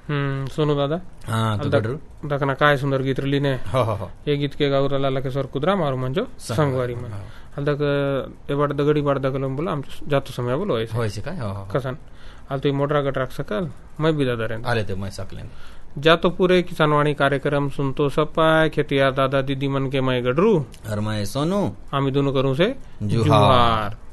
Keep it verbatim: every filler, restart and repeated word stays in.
हम्म सोनू दादा हाँ तो गडरू दखना काय सुंदर गीत रलीने हो हो हो ये गीत के गावराला लके सर कुदरा मारू मंजो संगवारी मन अलदक एबाड दगडी बाड दगलम बोला आम जातो समय बोलो ऐसे होयसे काय हो हो कसन आल तो मोटरा गट राख सकल मैं भी दादा रेन आले ते मैं सकलेन जातो पूरे किसानवाणी कार्यक्रम सुनतो सपाय खेतिया दादा दीदी मन के मैं गडरू और मैं सोनू आमी दोनों करूं से जुहार।